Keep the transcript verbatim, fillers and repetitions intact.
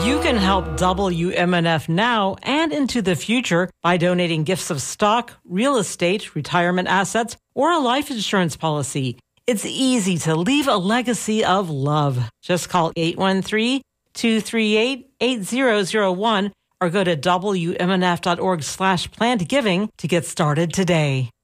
You can help W M N F now and into the future by donating gifts of stock, real estate, retirement assets, or a life insurance policy. It's easy to leave a legacy of love. Just call eight one three, two three eight, eight zero zero one or go to W M N F dot org slash planned giving to get started today.